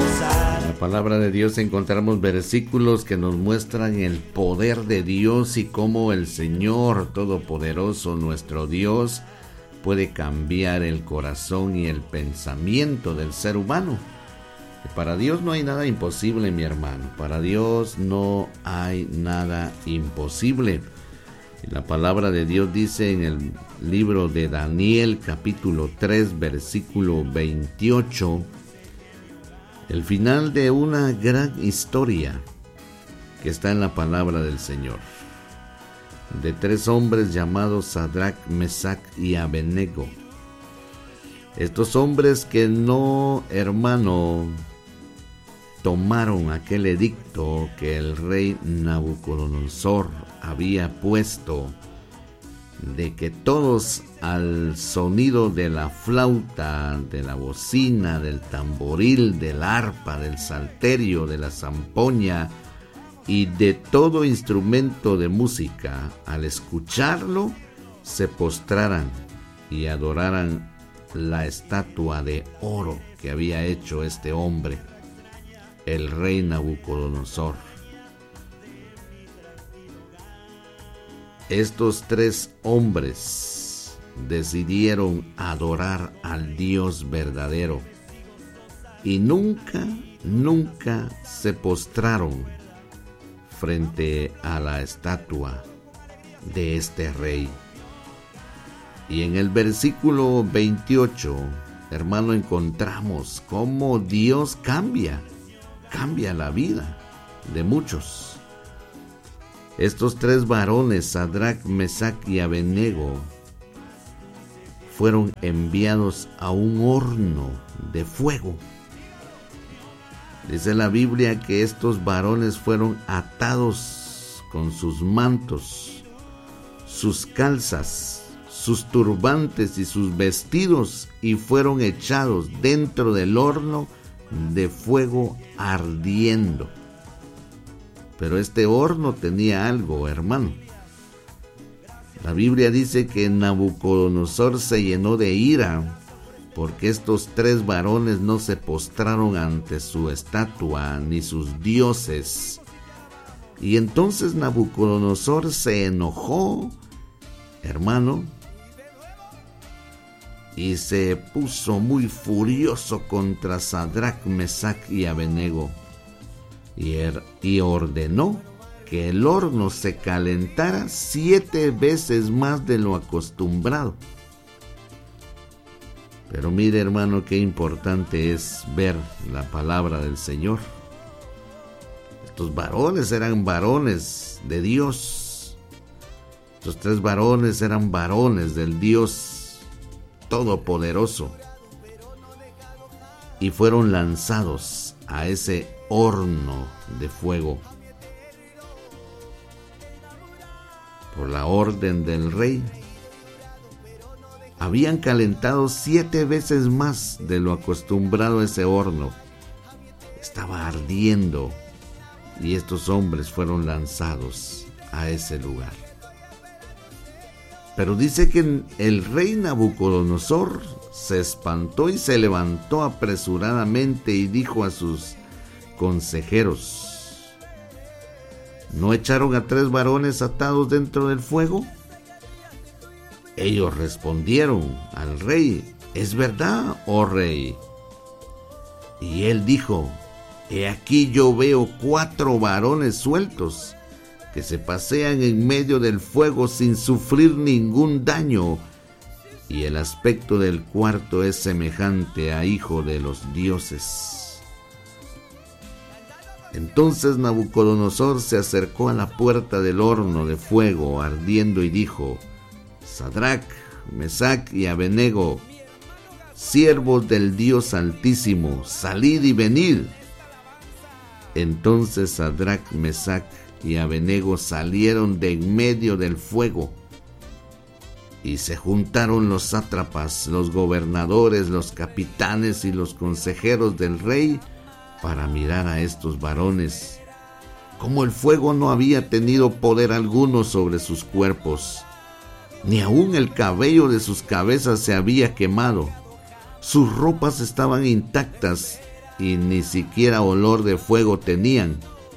En la palabra de Dios encontramos versículos que nos muestran el poder de Dios y cómo el Señor Todopoderoso, nuestro Dios, puede cambiar el corazón y el pensamiento del ser humano. Para Dios no hay nada imposible, mi hermano. Para Dios no hay nada imposible. La palabra de Dios dice en el libro de Daniel, capítulo 3, versículo 28, el final de una gran historia que está en la palabra del Señor, de tres hombres llamados Sadrach, Mesach y Abednego. Estos hombres que no, hermano, tomaron aquel edicto que el rey Nabucodonosor había puesto de que todos al sonido de la flauta, de la bocina, del tamboril, del arpa, del salterio, de la zampoña y de todo instrumento de música, al escucharlo, se postraran y adoraran la estatua de oro que había hecho este hombre, el rey Nabucodonosor. Estos tres hombres decidieron adorar al Dios verdadero y nunca se postraron frente a la estatua de este rey. Y en el versículo 28, hermano, encontramos cómo Dios cambia la vida de muchos. Estos tres varones, Sadrach, Mesach y Abednego, fueron enviados a un horno de fuego. Dice la Biblia que estos varones fueron atados con sus mantos, sus calzas, sus turbantes y sus vestidos y fueron echados dentro del horno de fuego ardiendo. Pero este horno tenía algo, hermano. La Biblia dice que Nabucodonosor se llenó de ira porque estos tres varones no se postraron ante su estatua ni sus dioses. Y entonces Nabucodonosor se enojó, hermano, y se puso muy furioso contra Sadrach, Mesach y Abednego. Y ordenó que el horno se calentara 7 veces más de lo acostumbrado. Pero mire, hermano, qué importante es ver la palabra del Señor. Estos varones eran varones de Dios. Estos tres varones eran varones del Dios Todopoderoso. Y fueron lanzados a ese horno de fuego por la orden del rey. Habían calentado 7 veces más de lo acostumbrado ese horno. Estaba ardiendo y estos hombres fueron lanzados a ese lugar. Pero dice que el rey Nabucodonosor se espantó y se levantó apresuradamente y dijo a sus consejeros: ¿no echaron a 3 varones atados dentro del fuego? Ellos respondieron al rey: es verdad, oh rey. Y él dijo: he aquí yo veo 4 varones sueltos que se pasean en medio del fuego sin sufrir ningún daño, y el aspecto del cuarto es semejante a hijo de los dioses. Entonces Nabucodonosor se acercó a la puerta del horno de fuego ardiendo y dijo: Sadrach, Mesach y Abednego, siervos del Dios Altísimo, salid y venid. Entonces Sadrach, Mesach y Abednego salieron de en medio del fuego, y se juntaron los sátrapas, los gobernadores, los capitanes y los consejeros del rey para mirar a estos varones, como el fuego no había tenido poder alguno sobre sus cuerpos, ni aun el cabello de sus cabezas se había quemado. Sus ropas estaban intactas y ni siquiera olor de fuego tenían.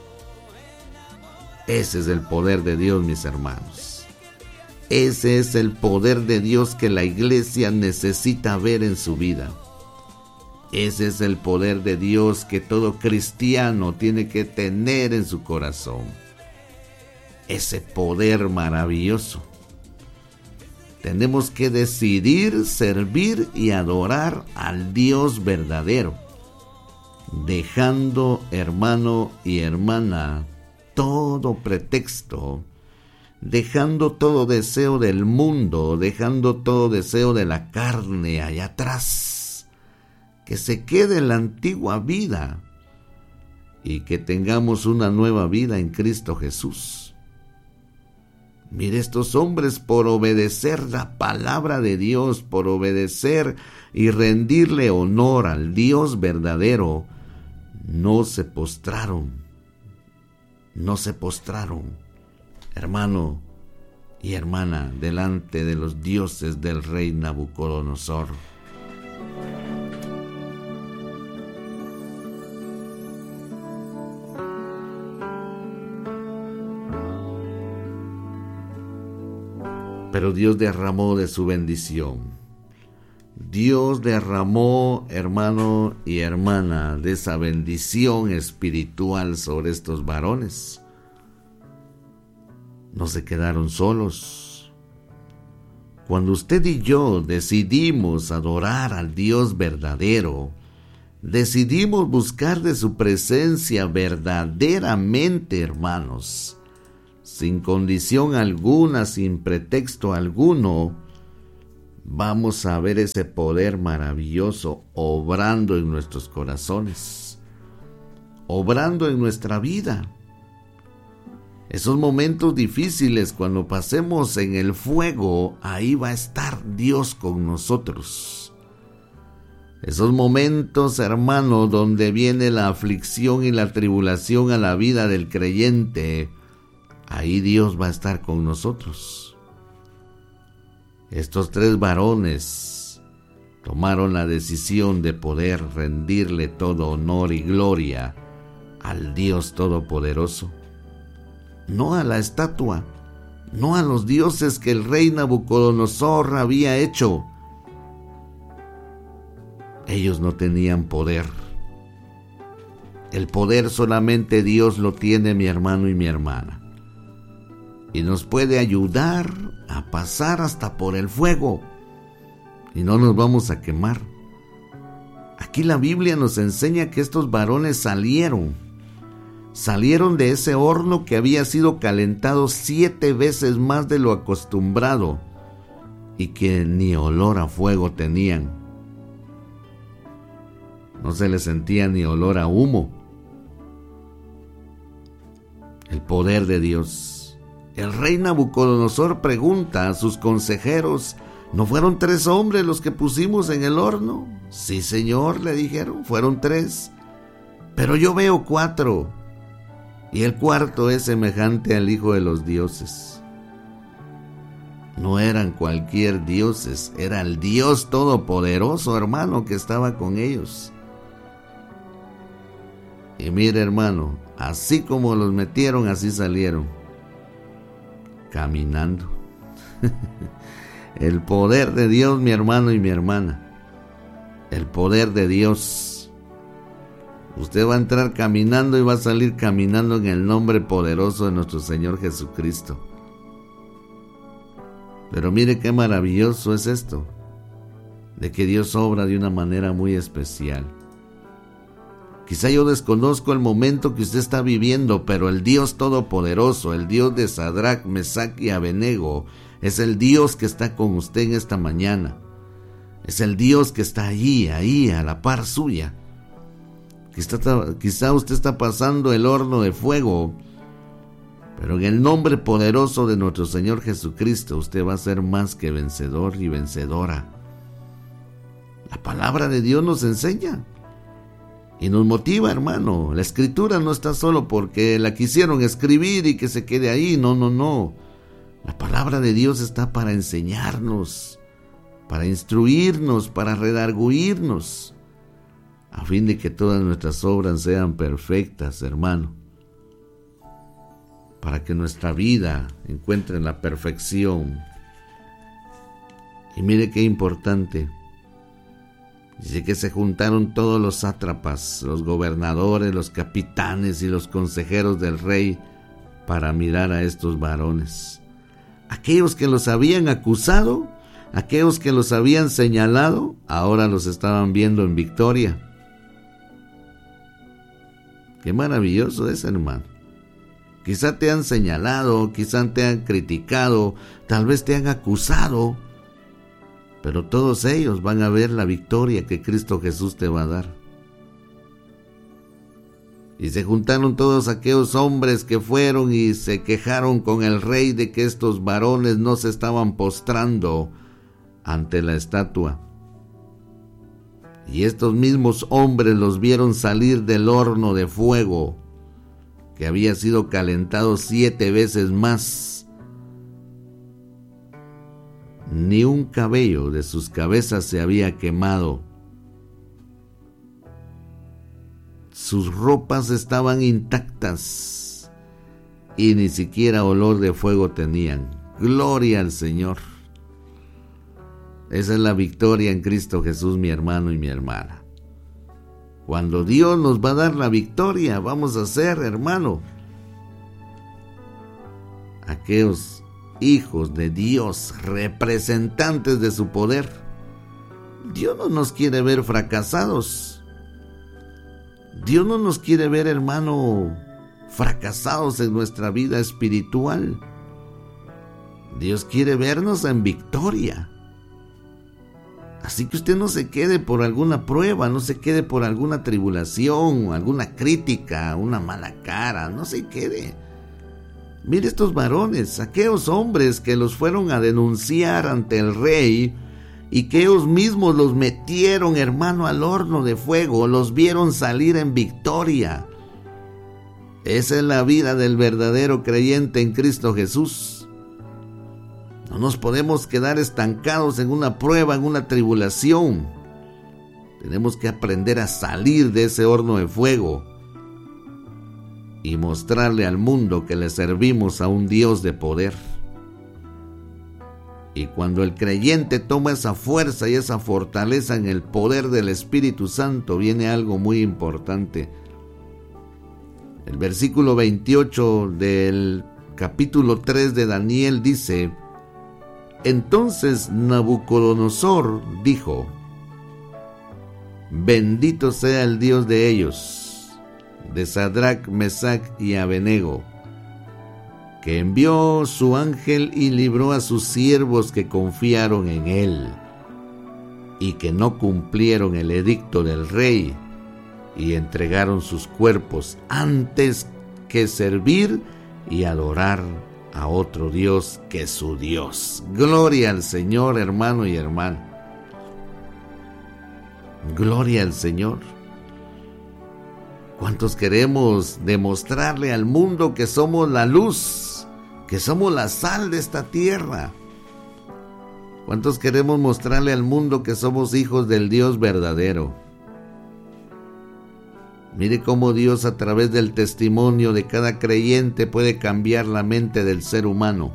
Ese es el poder de Dios, mis hermanos. Ese es el poder de Dios que la iglesia necesita ver en su vida. Ese es el poder de Dios que todo cristiano tiene que tener en su corazón. Ese poder maravilloso. Tenemos que decidir servir y adorar al Dios verdadero, dejando, hermano y hermana, todo pretexto, dejando todo deseo del mundo, dejando todo deseo de la carne allá atrás, que se quede la antigua vida y que tengamos una nueva vida en Cristo Jesús. Mire, estos hombres, por obedecer la palabra de Dios, por obedecer y rendirle honor al Dios verdadero, no se postraron. No se postraron, hermano y hermana, delante de los dioses del rey Nabucodonosor. Pero Dios derramó de su bendición. Dios derramó, hermano y hermana, de esa bendición espiritual sobre estos varones. No se quedaron solos. Cuando usted y yo decidimos adorar al Dios verdadero, decidimos buscar de su presencia verdaderamente, hermanos, sin condición alguna, sin pretexto alguno, vamos a ver ese poder maravilloso obrando en nuestros corazones, obrando en nuestra vida. Esos momentos difíciles, cuando pasemos en el fuego, ahí va a estar Dios con nosotros. Esos momentos, hermano, donde viene la aflicción y la tribulación a la vida del creyente, ahí Dios va a estar con nosotros. Estos tres varones tomaron la decisión de poder rendirle todo honor y gloria al Dios Todopoderoso, no a la estatua, no a los dioses que el rey Nabucodonosor había hecho. Ellos no tenían poder. El poder solamente Dios lo tiene, mi hermano y mi hermana. Y nos puede ayudar a pasar hasta por el fuego. Y no nos vamos a quemar. Aquí la Biblia nos enseña que estos varones salieron de ese horno que había sido calentado 7 veces más de lo acostumbrado y que ni olor a fuego tenían. No se les sentía ni olor a humo. El poder de Dios. El rey Nabucodonosor pregunta a sus consejeros: ¿no fueron 3 hombres los que pusimos en el horno? Sí, señor, le dijeron, fueron 3. Pero yo veo 4. Y el cuarto es semejante al Hijo de los dioses. No eran cualquier dioses, era el Dios Todopoderoso, hermano, que estaba con ellos. Y mire, hermano, así como los metieron, así salieron. Caminando. El poder de Dios, mi hermano y mi hermana. El poder de Dios. Usted va a entrar caminando y va a salir caminando en el nombre poderoso de nuestro Señor Jesucristo. Pero mire qué maravilloso es esto, de que Dios obra de una manera muy especial. Quizá yo desconozco el momento que usted está viviendo, pero el Dios Todopoderoso, el Dios de Sadrach, Mesach y Abednego, es el Dios que está con usted en esta mañana. Es el Dios que está ahí, a la par suya. Quizá usted está pasando el horno de fuego, pero en el nombre poderoso de nuestro Señor Jesucristo, usted va a ser más que vencedor y vencedora. La palabra de Dios nos enseña y nos motiva, hermano. La escritura no está solo porque la quisieron escribir y que se quede ahí. No. La palabra de Dios está para enseñarnos, para instruirnos, para redarguirnos. a fin de que todas nuestras obras sean perfectas, hermano, para que nuestra vida encuentre la perfección. Y mire qué importante. Dice que se juntaron todos los sátrapas, los gobernadores, los capitanes y los consejeros del rey para mirar a estos varones. Aquellos que los habían acusado, aquellos que los habían señalado, ahora los estaban viendo en victoria. Qué maravilloso es, hermano. Quizá te han señalado, quizá te han criticado, tal vez te han acusado, pero todos ellos van a ver la victoria que Cristo Jesús te va a dar. Y se juntaron todos aquellos hombres que fueron y se quejaron con el rey de que estos varones no se estaban postrando ante la estatua. Y estos mismos hombres los vieron salir del horno de fuego, que había sido calentado 7 veces más. Ni un cabello de sus cabezas se había quemado. Sus ropas estaban intactas y ni siquiera olor de fuego tenían. Gloria al Señor. Esa es la victoria en Cristo Jesús, mi hermano y mi hermana. Cuando Dios nos va a dar la victoria, vamos a ser, hermano, aquellos hijos de Dios, representantes de su poder. Dios no nos quiere ver fracasados. Dios no nos quiere ver, hermano, fracasados en nuestra vida espiritual. Dios quiere vernos en victoria. Así que usted no se quede por alguna prueba, no se quede por alguna tribulación, alguna crítica, una mala cara, no se quede. Mire estos varones, aquellos hombres que los fueron a denunciar ante el rey y que ellos mismos los metieron, hermano, al horno de fuego, los vieron salir en victoria. Esa es la vida del verdadero creyente en Cristo Jesús. No nos podemos quedar estancados en una prueba, en una tribulación. Tenemos que aprender a salir de ese horno de fuego y mostrarle al mundo que le servimos a un Dios de poder. Y cuando el creyente toma esa fuerza y esa fortaleza en el poder del Espíritu Santo, viene algo muy importante. El versículo 28 del capítulo 3 de Daniel dice: entonces Nabucodonosor dijo: bendito sea el Dios de ellos, de Sadrach, Mesach y Abednego, que envió su ángel y libró a sus siervos que confiaron en él, y que no cumplieron el edicto del rey, y entregaron sus cuerpos antes que servir y adorar a otro Dios que su Dios. Gloria al Señor, hermano y hermana. Gloria al Señor. ¿Cuántos queremos demostrarle al mundo que somos la luz, que somos la sal de esta tierra? ¿Cuántos queremos mostrarle al mundo que somos hijos del Dios verdadero? Mire cómo Dios, a través del testimonio de cada creyente, puede cambiar la mente del ser humano.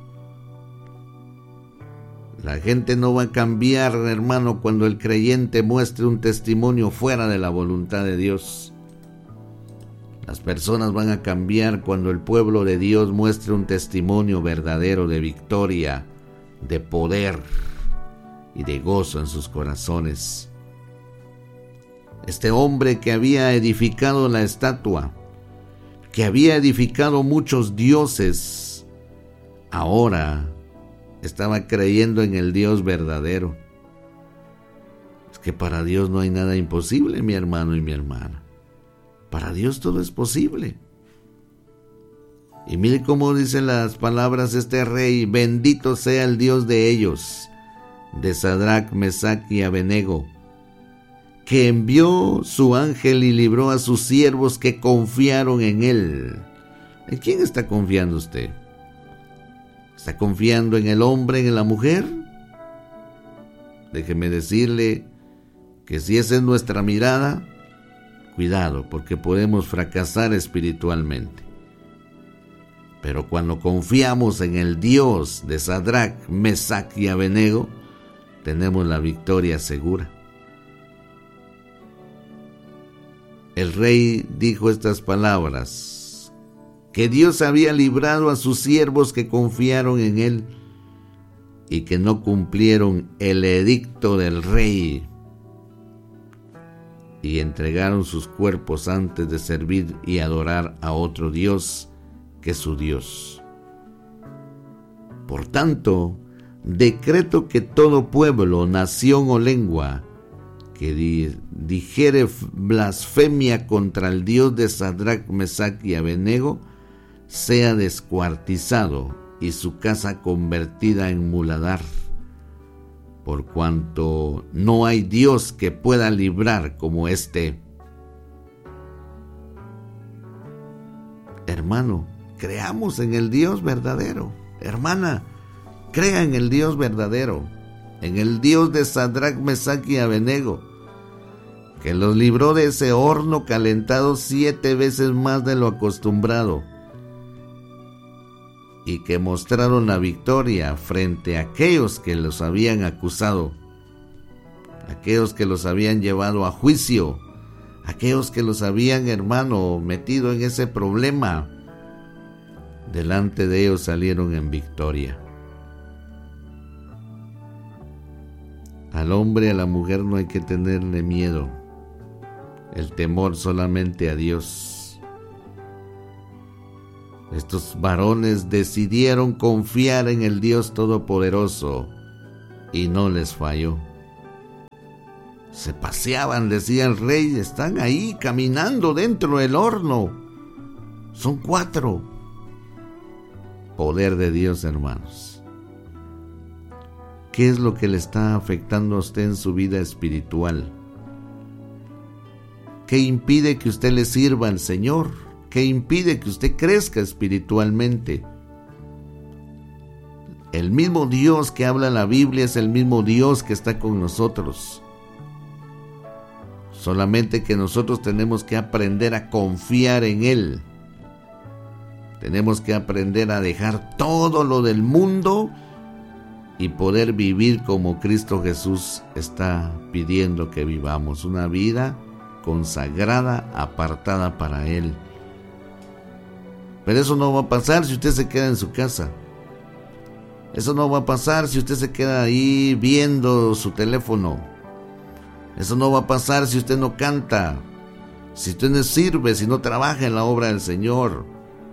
La gente no va a cambiar, hermano, cuando el creyente muestre un testimonio fuera de la voluntad de Dios. Las personas van a cambiar cuando el pueblo de Dios muestre un testimonio verdadero de victoria, de poder y de gozo en sus corazones. Este hombre que había edificado la estatua, que había edificado muchos dioses, ahora estaba creyendo en el Dios verdadero. Es que para Dios no hay nada imposible, mi hermano y mi hermana. Para Dios todo es posible. Y mire cómo dicen las palabras este rey: bendito sea el Dios de ellos, de Sadrach, Mesach y Abednego, que envió su ángel y libró a sus siervos que confiaron en él. ¿En quién está confiando usted? ¿Está confiando en el hombre, en la mujer? Déjeme decirle que si esa es nuestra mirada, cuidado, porque podemos fracasar espiritualmente. Pero cuando confiamos en el Dios de Sadrach, Mesach y Abednego, tenemos la victoria segura. El rey dijo estas palabras: que Dios había librado a sus siervos que confiaron en él y que no cumplieron el edicto del rey y entregaron sus cuerpos antes de servir y adorar a otro Dios que su Dios. Por tanto, decreto que todo pueblo, nación o lengua que dijere blasfemia contra el Dios de Sadrach, Mesach y Abednego sea descuartizado y su casa convertida en muladar, por cuanto no hay Dios que pueda librar como este. Hermano, creamos en el Dios verdadero. Hermana, crea en el Dios verdadero, en el Dios de Sadrach, Mesach y Abednego, que los libró de ese horno calentado 7 veces más de lo acostumbrado, y que mostraron la victoria frente a aquellos que los habían acusado, aquellos que los habían llevado a juicio, aquellos que los habían, hermano, metido en ese problema. Delante de ellos salieron en victoria. Al hombre y a la mujer no hay que tenerle miedo, el temor solamente a Dios. Estos varones decidieron confiar en el Dios Todopoderoso y no les falló. Se paseaban, decía el rey, están ahí caminando dentro del horno. Son 4. Poder de Dios, hermanos. ¿Qué es lo que le está afectando a usted en su vida espiritual? ¿Qué impide que usted le sirva al Señor? ¿Qué impide que usted crezca espiritualmente? El mismo Dios que habla en la Biblia es el mismo Dios que está con nosotros. Solamente que nosotros tenemos que aprender a confiar en Él. Tenemos que aprender a dejar todo lo del mundo y poder vivir como Cristo Jesús está pidiendo que vivamos. Una vida consagrada, apartada para Él. Pero eso no va a pasar si usted se queda en su casa. Eso no va a pasar si usted se queda ahí viendo su teléfono. Eso no va a pasar si usted no canta, si usted no sirve, si no trabaja en la obra del Señor.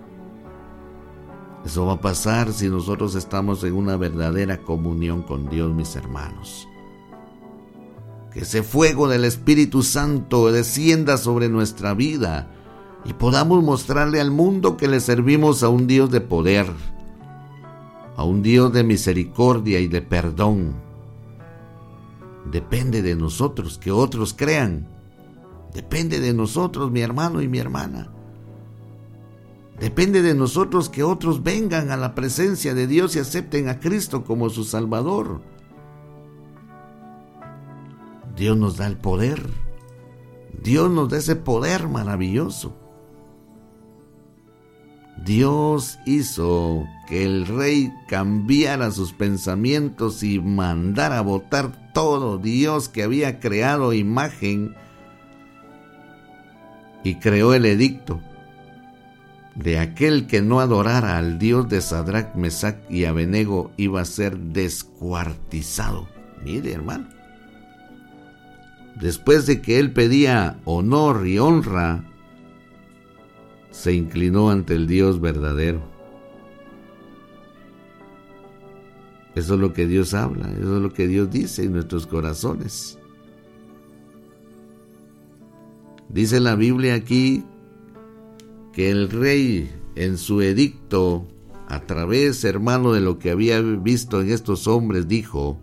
Eso va a pasar si nosotros estamos en una verdadera comunión con Dios, mis hermanos. Que ese fuego del Espíritu Santo descienda sobre nuestra vida y podamos mostrarle al mundo que le servimos a un Dios de poder, a un Dios de misericordia y de perdón. Depende de nosotros que otros crean. Depende de nosotros, mi hermano y mi hermana. Depende de nosotros que otros vengan a la presencia de Dios y acepten a Cristo como su Salvador. Dios nos da el poder. Dios nos da ese poder maravilloso. Dios hizo que el rey cambiara sus pensamientos y mandara a botar todo. Dios, que había creado imagen y creó el edicto de aquel que no adorara al Dios de Sadrach, Mesach y Abednego, iba a ser descuartizado. Mire, hermano, después de que él pedía honor y honra, se inclinó ante el Dios verdadero. Eso es lo que Dios habla, eso es lo que Dios dice en nuestros corazones. Dice la Biblia aquí que el rey, en su edicto, a través, hermano, de lo que había visto en estos hombres, dijo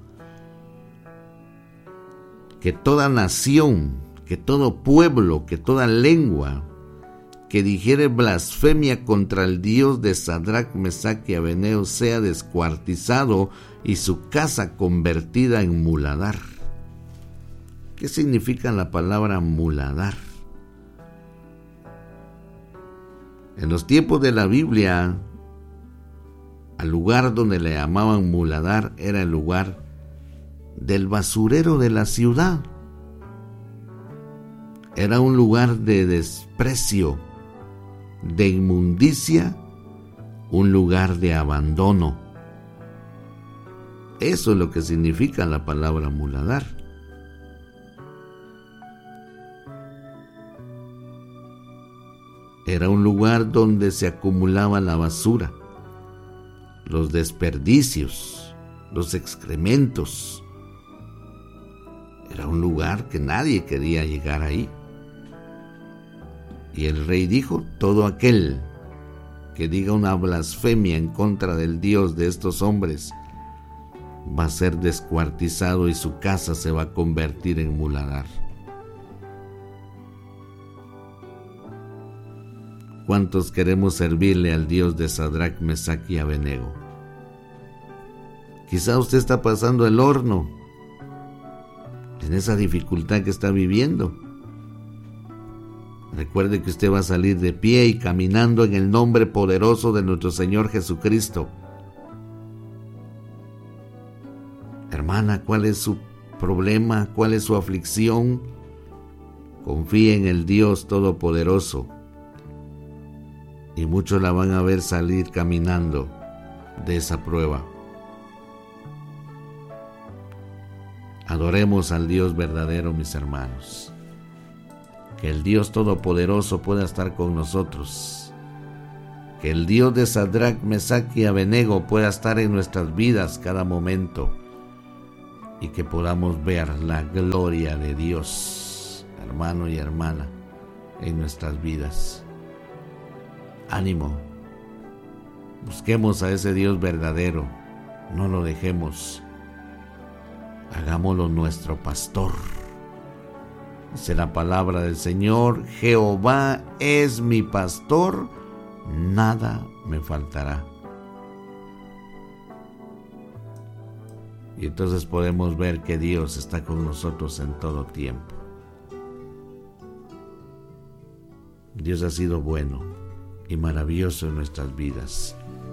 que toda nación, que todo pueblo, que toda lengua que dijere blasfemia contra el Dios de Sadrach, Mesach y Abednego sea descuartizado y su casa convertida en muladar. ¿Qué significa la palabra muladar? En los tiempos de la Biblia, al lugar donde le llamaban muladar era el lugar del basurero de la ciudad. Era un lugar de desprecio, de inmundicia, un lugar de abandono. Eso es lo que significa la palabra muladar. Era un lugar donde se acumulaba la basura, los desperdicios, los excrementos. Era un lugar que nadie quería llegar ahí. Y el rey dijo: todo aquel que diga una blasfemia en contra del Dios de estos hombres va a ser descuartizado y su casa se va a convertir en muladar. ¿Cuántos queremos servirle al Dios de Sadrach, Mesach y Abednego? Quizá usted está pasando el horno en esa dificultad que está viviendo. Recuerde que usted va a salir de pie y caminando en el nombre poderoso de nuestro Señor Jesucristo. Hermana, ¿cuál es su problema? ¿Cuál es su aflicción? Confíe en el Dios Todopoderoso. Y muchos la van a ver salir caminando de esa prueba. Adoremos al Dios verdadero, mis hermanos. Que el Dios Todopoderoso pueda estar con nosotros. Que el Dios de Sadrach, Mesach y Abednego pueda estar en nuestras vidas cada momento. Y que podamos ver la gloria de Dios, hermano y hermana, en nuestras vidas. Ánimo, busquemos a ese Dios verdadero, no lo dejemos, hagámoslo nuestro pastor. Dice la palabra del Señor: Jehová es mi pastor, nada me faltará. Y entonces podemos ver que Dios está con nosotros en todo tiempo. Dios ha sido bueno y maravilloso en nuestras vidas.